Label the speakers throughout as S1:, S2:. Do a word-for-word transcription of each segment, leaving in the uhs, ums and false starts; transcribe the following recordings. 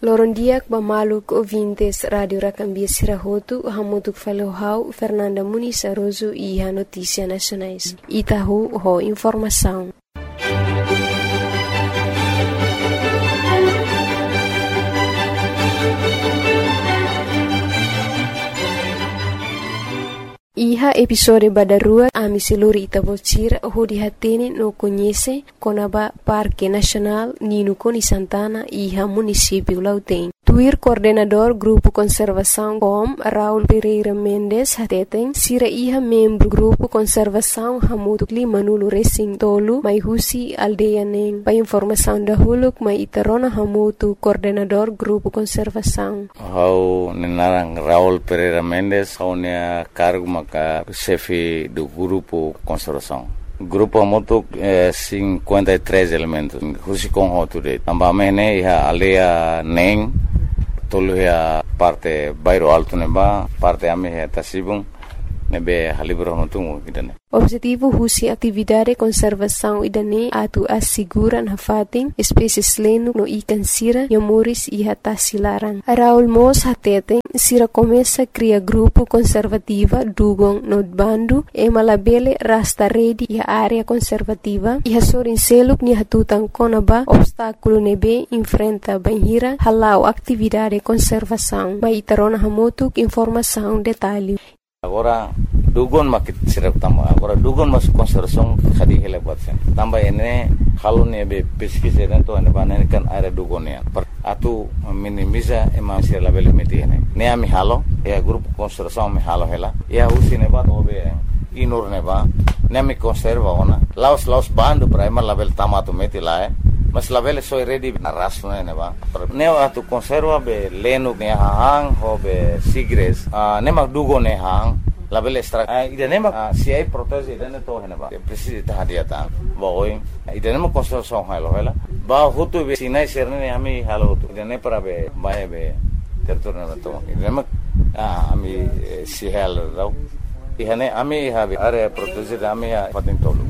S1: Lorondiak bamaluk ouvintes Radio Racambia Sirahotu, hamutuk falohau Fernanda Muniz Aroso e a Notícia Nacionais. Itahu ho informação. Iha episode badarua ami seluri Itabocira ho dihatene no conhece Conaba Parque Nacional Nino Coni Santana iha município Lauten. Tuir coordenador Grupo Conservação Com Raul Pereira Mendes hateten sira iha membro Grupo Conservação Hamutu Lima Nulu Racing Tolu mai husi aldeia neng. Pa informação da huluk mai itarona Hamutu coordenador Grupo Conservação.
S2: Hau nenarang Raul Pereira Mendes hau nea cargo maka chefe do Grupo Conservação. Grupo Hamutu é cinquenta e três elementos. Husi com hoture. Ambamene iha aldeia neng. Tolu ya parte bairro alto neba, parte ame ya Tasibung, nebe halibro notungu idane.
S1: Objetivo husi atividade conservação idane atu asiguran hafating espécies lenu no ikan sira yamuris iha tasilaran. Raul Mos hateten sira começa cria grupo conservativa dugong no bandu e malabele rasta redi iha área conservativa iha sorin seluk ni hatutan konaba obstáculo nebe enfrenta banhira halau atividade conservação. Mai tarona hamutuk informação detalhe.
S2: Agora dugon makit sirap tamba agora dugon mas conservação khadi hele batsen tamba ene halone be pesquisa dentro ene banane kan area dugonia atu minimiza ema sir level meti ene ne ami halo e grupo conservação me halo hela e usine bat obe inur ne ba ne mi conserva ona laos laos bando primer level tamato meti la mas level so ready na raso ne ba ne atu conserva be lenu ne hang ho be sigres ne mag dugone hang label extra idanema si ai protese idane to henaba precisa tahadiata boy idanema construção halo hela ba hutu be sinai serne ami halo hutu idane para be bae be territorio to idanema ami si halo rau ihane ami habe area protese ami patin tolu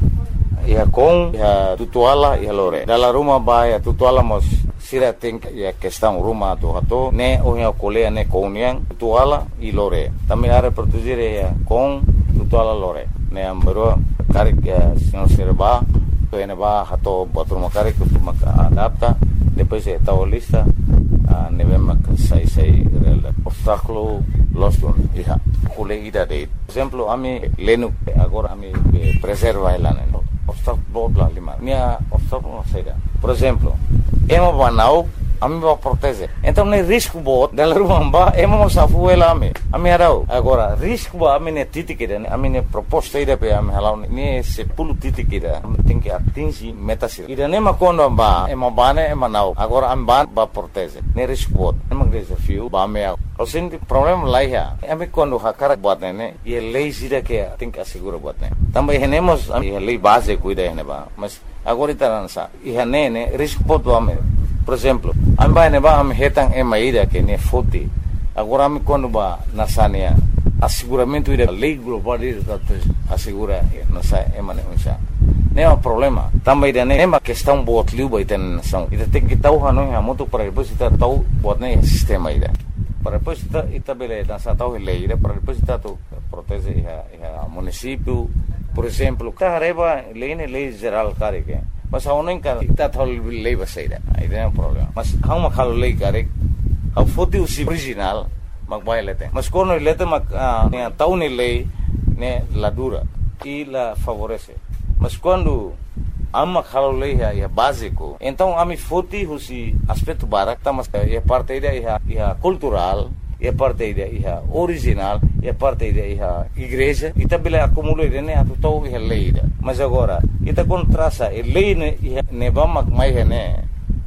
S2: iha com iha tutuala iha lore dalla rumah bae tutuala mos sira think ya questão rumah tu hato ne ohia kolea ne kouniang tutuala i lore tami are produzire ya com tutuala lore ne ambero karik ya sino serba to ene ba hato batur karik tu maka adapta depois e tao lista ne vem sai sai rel obstáculo los iha kole ida de exemplo ami lenu agora ami preserva elane obstáculo la lima nia obstáculo saída por exemplo ema banau ami ba protege então ne risco bot dela rumba ema safu ela ami ami arau agora risco ba ami ne titikida ami ne proposta ida pe ami halau ne se pulu titikida tem que atingir meta sir ida ne makondo ba ema bane ema nau agora am ban ba protege ne risco bot ema desafio ba me o senti problema lá ya ami quando hakara bot ne e lei sida que tem que assegurar bot ne também renemos a lei base cuida ne ba mas agora itaransa e ne risco bot ba me por exemplo amba ne ba am hetang ema ida que ne foti agora am quando ba nasania asseguramento ida lei global ida assegura nasa ema ne unsa ne é um problema também ida ne ema questão bot liu ba iten nação ida tem que tau hanu ha moto para depois ita tau bot ne sistema ida para depois ita ita bele nasa tau lei ida para depois ita tu protege a município por exemplo carreba lei ne lei geral care que mas hau nem kan ita thol lei baseira aí tem um problema mas hau ma khalo lei care hau foti usi original mag bailete mas quando lete mag ne tau ne lei ne la dura e la favorece mas quando amma khalo lei é básico então ami foti usi aspecto barak mas é parte da é cultural é parte da é original é parte da é igreja e também acumula né a total é lei mas agora ita contrasta é lei ne ne vamos mais né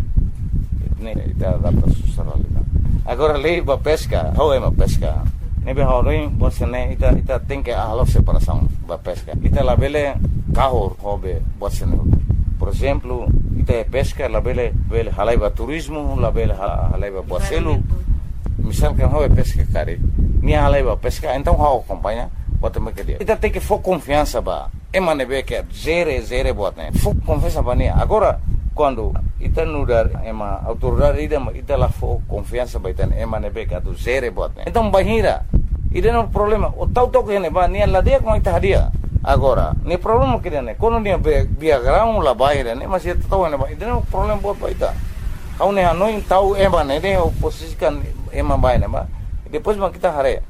S2: ne ita data social agora lei ba pesca how é uma pesca ne be horin você né ita ita tem que a separação ba pesca ita la bele carro hobe você né por exemplo ita é pesca la bele bele halaiba turismo la bele halaiba boacelo misal que não é pesca cara nem halaiba pesca então how acompanha bota me que dia ita tem que for confiança ba é manebe que zero zero bota né for confiança ba nem agora quando ita nudar ema autoridade ida ita la fo confiança baitan ema nebe ka tu zere bot então bahira ida no problema o tau tau que ne ba ni la dia com ita hadia agora ni problema que ne quando ni via grão la baira ne mas ita tau ne ba ida no problema bot baita kau ne hanoi tau ema ne ne o posisikan ema baina ba depois ma kita hare.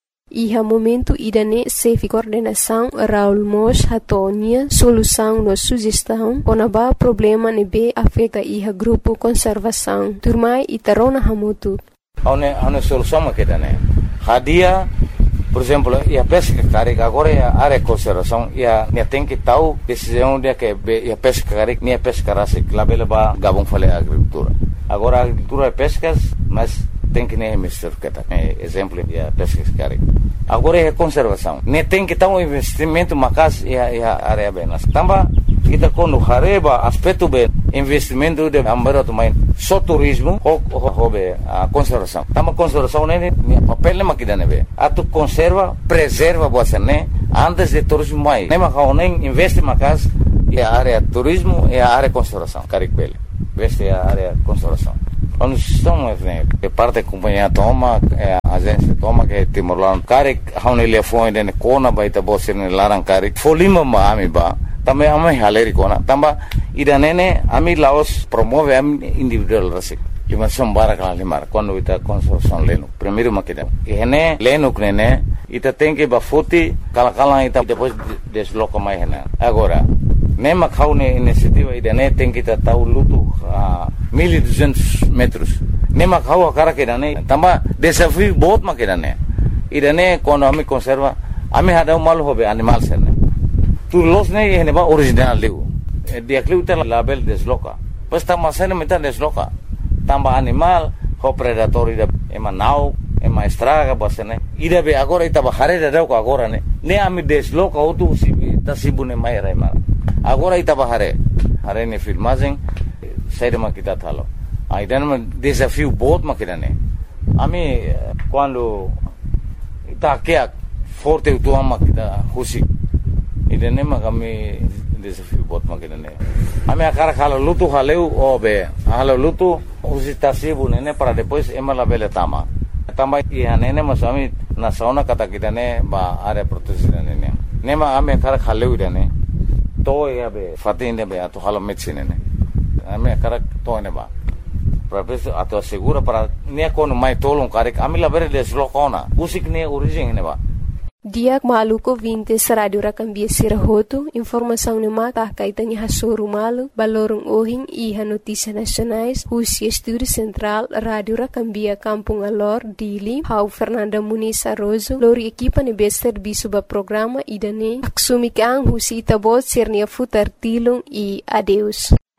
S1: Iha momento idane sefi coordenação Raul Mos hatonia solução no sugestão onaba problema nebe afeta iha grupo conservação turmai itarona hamutu.
S2: Aune aune solução ma kita ne hadia por exemplo ia pesca carik agora ia área conservação ia ne tem que tau decisão dia que ia pesca carik ne pesca rasik labela ba gabung fale agricultura agora agricultura é pescas mas tem que nem mister kata exemplo dia pesca carik agora é conservação ne tem que tau investimento macas ia ia área benas tamba kita quando hareba aspecto be investimento de ambaro main só turismo ou hobe a conservação tama conservação ne papel ne makida nebe atu conserva preserva você né antes de turismo mai ne makau nem investe macas e a área turismo e a área conservação carik bele veste a área conservação quando estão que parte companhia toma a agência toma que Timor-Leste carik haune le foi de kona baita bosse ne larang carik folima ma ami ba também ami haleri kona tamba ida nene ami Laos promove ami individual rasik lima sombara kala limar quando ita consorção leno primeiro makida ene leno nene ita tem que bafuti kala kala ita depois desloca mais hena agora nema kaune iniciativa ida ne tem que tau lutu mil e duzentos metros nema kau cara que ne tamba desafio बहुत makida ne ida ne quando ami conserva ami hada mal hobe animal sene tu los ne ene ba original leu dia cluta label desloca pues tamba sene meta desloca tamba animal ho predator ida ema nau ema estraga basene ida be agora ita bahare da ko agora ne ne ami desloca otu si tasibune mai raima agora ita bahare hare ne filmagem saída ma kita thalo aida ne desafio बहुत makida ne ami quando ita que forte tu ama kita husi ida ne ma kami desafio बहुत makida ne ami akara khala lutu haleu obe halo lutu usi tasibu nene para depois ema la bele tama tama ia nene mas ami na sauna kata kita ne ba are protection nene nema ami akara khaleu ne to ia be fatinde be ato halo medicine ne ami akara to ne ba professor ato segura para ne kono mai tolong karek ami la bere deslocona usik ne origem ne ba
S1: Diak maluko vinte radio rakambia sirahoto informação ne mata kaitanya hasoru malu balorong ohing iha notícia nacionais Husi Estúdio Central Radio Rakambia Kampung Alor Dili Hau Fernanda Muniz Arrozo lori equipa ne bester bisuba programa idane aksumikang Husi itabot sirnia futar tilung e adeus